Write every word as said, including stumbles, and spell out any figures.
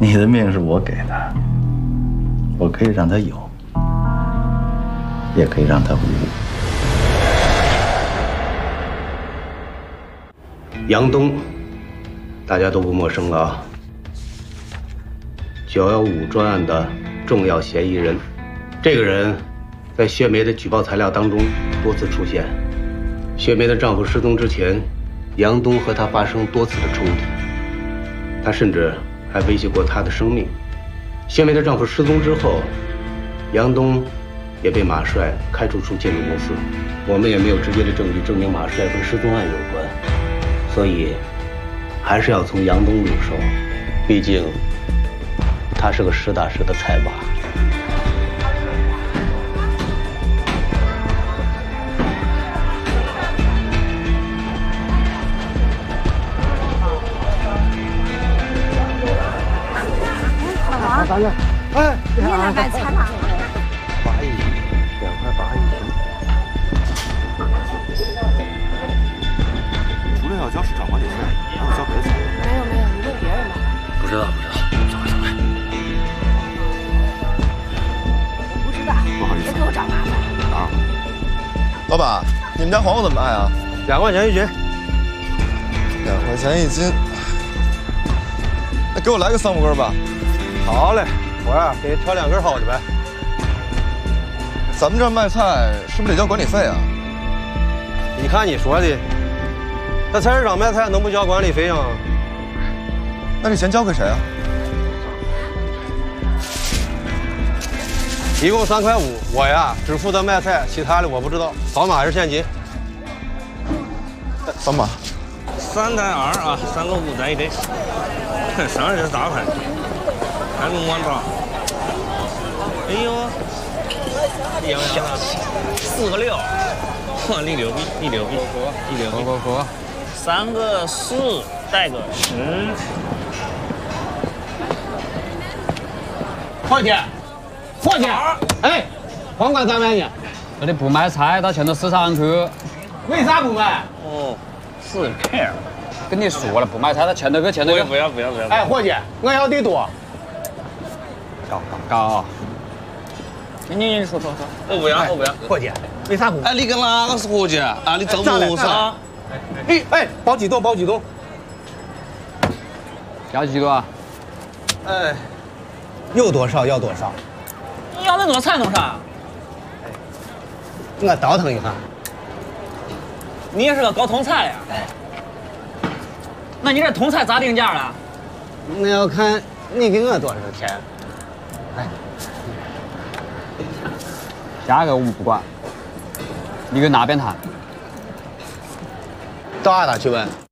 你的命是我给的，我可以让他有，也可以让他无。 杨东，大家都不陌生了啊。九幺五专案的重要嫌疑人，这个人在薛梅的举报材料当中多次出现。薛梅的丈夫失踪之前，杨东和她发生多次的冲突，他甚至还威胁过她的生命。薛梅的丈夫失踪之后，杨东也被马帅开除出建筑公司。我们也没有直接的证据证明马帅跟失踪案有关，所以还是要从杨东入手，毕竟他是个实打实的财阀。 大爷，哎， 你来买菜了？ 八一，两块八一。 除了要交市场管理费，还要交别的钱？ 没有没有，你问别人吧。 不知道不知道，走开走开。 我不知道， 不好意思， 别给我找麻烦。 打扰了。 老板，你们家黄瓜怎么卖啊？ 两块钱一斤。 两块钱一斤。那给我来个三五根吧。 好嘞，我呀给你挑两根好的呗。 咱们这儿卖菜是不是得交管理费啊？ 你看你说的，在菜市场卖菜能不交管理费啊？ 那这钱交给谁啊？ 一共三块五，我呀只负责卖菜，其他的我不知道。扫码还是现金？ 扫码。 三单二啊，三个五单一对，上来是大盘。还能往上？哎呦，一样样的，四个六，哇，你牛逼，你牛逼，你牛逼！ 喝喝喝， 三个四，带个十。 伙计，伙计，哎，黄瓜咋卖呢？ 这里不卖菜，到前头市场去。 为啥不卖？ 哦，四片。 跟你说了，不买菜，到前头去，前头去。 不要不要不要！ 哎，伙计，我要的多。 高高高！你你说说说， 我不要我不要。 伙计，为啥不？ 哎，你跟哪个是伙计啊？你找谋杀？ 哎哎，包几栋包几栋？ 要几多啊？ 哎，有多少要多少。 你要那么多菜弄啥？ 我倒腾一下。 你也是个搞通菜的呀？那你这通菜咋定价了？ 那要看你给我多少钱。哎， 价格我们不管，你跟那边谈。 到俺那去问。